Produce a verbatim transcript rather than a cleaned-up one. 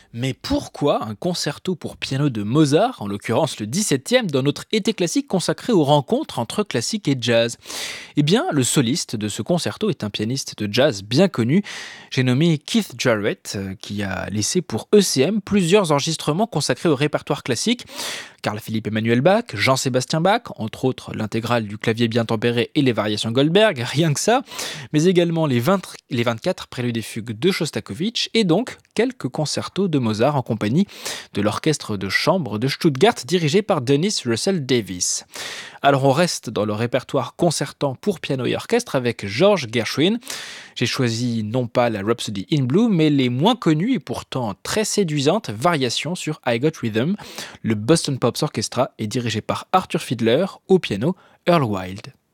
Mais pourquoi un concerto pour piano de Mozart, en l'occurrence le dix-septième, dans notre été classique consacré aux rencontres entre classique et jazz? Eh bien, le soliste de ce concerto est un pianiste de jazz bien connu. J'ai nommé Keith Jarrett, euh, qui a laissé pour E C M plusieurs enregistrements consacrés au répertoire classique. Carl-Philippe Emmanuel Bach, Jean-Sébastien Bach, entre autres l'intégrale du clavier bien tempéré et les variations Goldberg, rien que ça, mais également les, vingt, les vingt-quatre préludes et fugues de Shostakovich et donc quelques concertos de Mozart en compagnie de l'orchestre de chambre de Stuttgart dirigé par Dennis Russell Davies. Alors on reste dans le répertoire concertant pour piano et orchestre avec George Gershwin. J'ai choisi non pas la Rhapsody in Blue, mais les moins connues et pourtant très séduisantes variations sur I Got Rhythm. Le Boston Pops Orchestra est dirigé par Arthur Fiedler, au piano Earl Wild.